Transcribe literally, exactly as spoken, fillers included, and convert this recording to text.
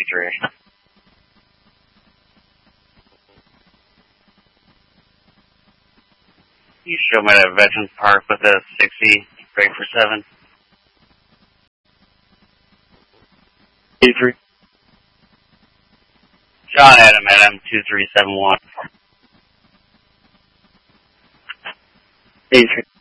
three. You show me at Veterans Park with a sixty, break for seven. eight three. John Adam, Adam, two three seven one. eight three.